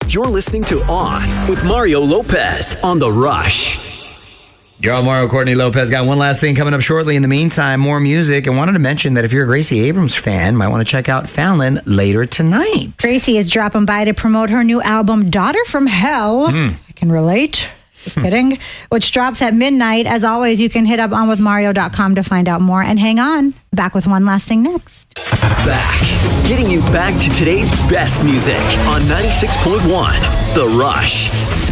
You're listening to On with Mario Lopez on The Rush. You're on Mario. Courtney Lopez. Got one last thing coming up shortly. In the meantime, more music. And wanted to mention that if you're a Gracie Abrams fan, might want to check out Fallon later tonight. Gracie is dropping by to promote her new album, Daughter from Hell. I can relate. Just kidding. Which drops at midnight. As always, you can hit up onwithmario.com to find out more. And hang on. Back with one last thing next. Back. Getting you back to today's best music on 96.1 The Rush.